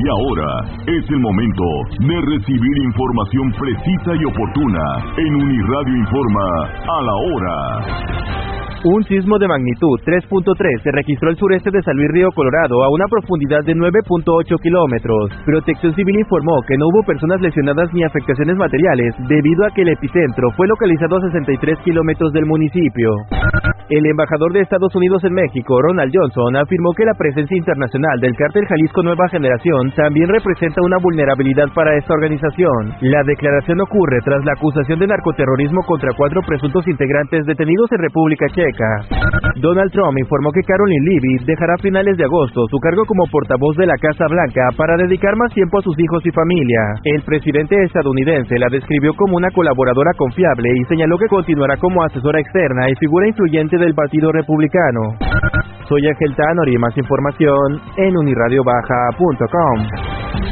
Y ahora es el momento de recibir información precisa y oportuna en Uniradio Informa a la hora. Un sismo de magnitud 3.3 se registró al sureste de San Luis Río Colorado a una profundidad de 9.8 kilómetros. Protección Civil informó que no hubo personas lesionadas ni afectaciones materiales debido a que el epicentro fue localizado a 63 kilómetros del municipio. El embajador de Estados Unidos en México, Ronald Johnson, afirmó que la presencia internacional del cártel Jalisco Nueva Generación también representa una vulnerabilidad para esta organización. La declaración ocurre tras la acusación de narcoterrorismo contra 4 presuntos integrantes detenidos en República Checa. Donald Trump informó que Caroline Leavitt dejará a finales de agosto su cargo como portavoz de la Casa Blanca para dedicar más tiempo a sus hijos y familia. El presidente estadounidense la describió como una colaboradora confiable y señaló que continuará como asesora externa y figura influyente del Partido Republicano. Soy Ángel Tanori, más información en unirradiobaja.com.